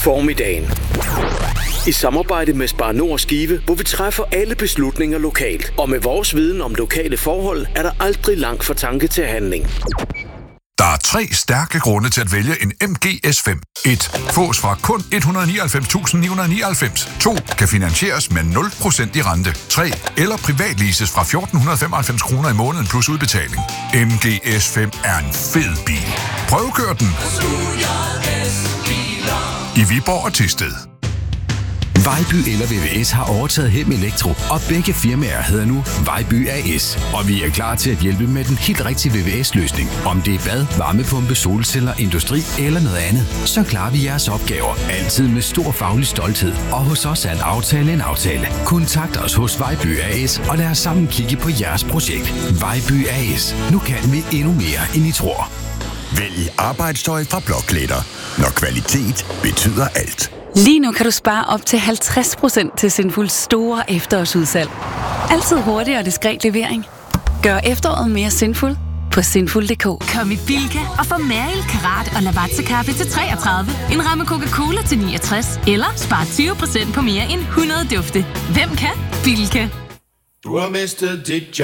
Formiddagen. I samarbejde med Spar Nord Skive, hvor vi træffer alle beslutninger lokalt. Og med vores viden om lokale forhold, er der aldrig langt fra tanke til handling. Der er 3 stærke grunde til at vælge en MG S5. 1. Fås fra kun 199.999. 2. Kan finansieres med 0% i rente. 3. Eller privatleases fra 1.495 kroner i måneden plus udbetaling. MG S5 er en fed bil. Prøvekør den i Viborg og Thisted. Vejby eller VVS har overtaget Hem Elektro, og begge firmaer hedder nu Vejby AS. Og vi er klar til at hjælpe med den helt rigtige VVS-løsning. Om det er bad, varmepumpe, solceller, industri eller noget andet, så klarer vi jeres opgaver. Altid med stor faglig stolthed. Og hos os er en aftale en aftale. Kontakt os hos Vejby AS, og lad os sammen kigge på jeres projekt. Vejby AS. Nu kan vi endnu mere, end I tror. Vælg arbejdstøj fra Blåklæder, når kvalitet betyder alt. Lige nu kan du spare op til 50% til Sinfuls store efterårsudsalg. Altid hurtig og diskret levering. Gør efteråret mere sinful på sinful.dk. Kom i Bilka og få Mariel Karat og Lavazza-kaffe til 33. En ramme Coca-Cola til 69. Eller spar 20% på mere end 100 dufte. Hvem kan? Bilka. Du har mistet dit job.